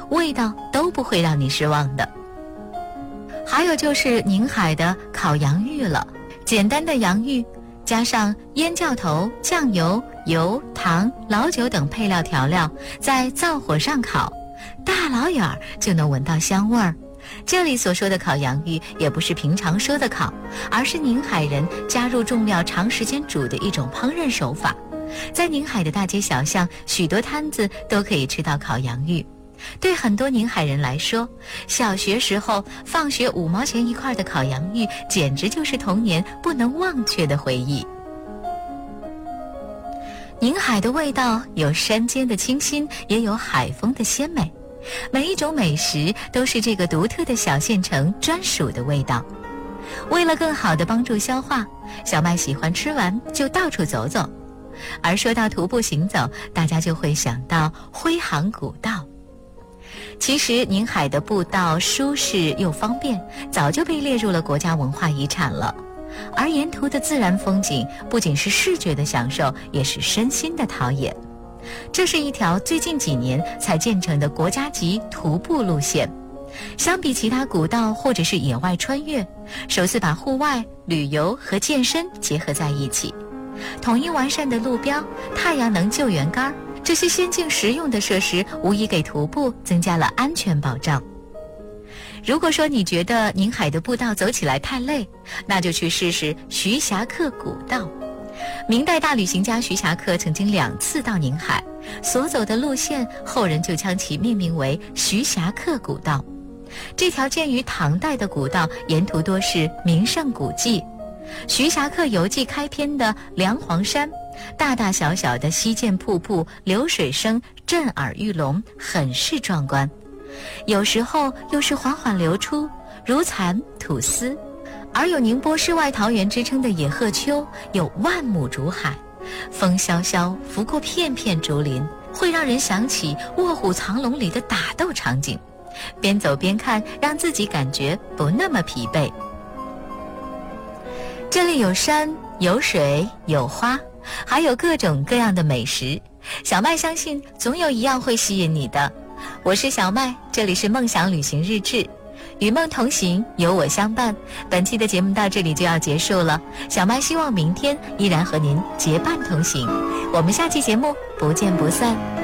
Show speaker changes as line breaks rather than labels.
味道都不会让你失望的。还有就是宁海的烤洋芋了，简单的洋芋加上腌教头、酱油、油、糖、老酒等配料调料，在灶火上烤，大老远就能闻到香味儿。这里所说的烤洋芋也不是平常说的烤，而是宁海人加入重料长时间煮的一种烹饪手法。在宁海的大街小巷，许多摊子都可以吃到烤洋芋。对很多宁海人来说，小学时候放学5毛钱一块的烤洋芋简直就是童年不能忘却的回忆。宁海的味道有山间的清新，也有海风的鲜美，每一种美食都是这个独特的小县城专属的味道。为了更好地帮助消化，小麦喜欢吃完就到处走走。而说到徒步行走，大家就会想到徽杭古道。其实宁海的步道舒适又方便，早就被列入了国家文化遗产了。而沿途的自然风景不仅是视觉的享受，也是身心的陶冶。这是一条最近几年才建成的国家级徒步路线。相比其他古道或者是野外穿越，首次把户外、旅游和健身结合在一起。统一完善的路标、太阳能救援杆，这些先进实用的设施无疑给徒步增加了安全保障。如果说你觉得宁海的步道走起来太累，那就去试试徐霞客古道。明代大旅行家徐霞客曾经2次到宁海，所走的路线后人就将其命名为徐霞客古道。这条建于唐代的古道沿途多是名胜古迹，徐霞客游记开篇的梁皇山，大大小小的溪涧瀑布、流水声震耳欲聋，很是壮观。有时候又是缓缓流出，如蚕吐丝。而有宁波世外桃源之称的野鹤丘，有万亩竹海，风萧萧拂过片片竹林，会让人想起卧虎藏龙里的打斗场景，边走边看，让自己感觉不那么疲惫。这里有山有水有花，还有各种各样的美食，小麦相信总有一样会吸引你的。我是小麦，这里是梦想旅行日志，与梦同行，有我相伴。本期的节目到这里就要结束了，小麦希望明天依然和您结伴同行，我们下期节目不见不散。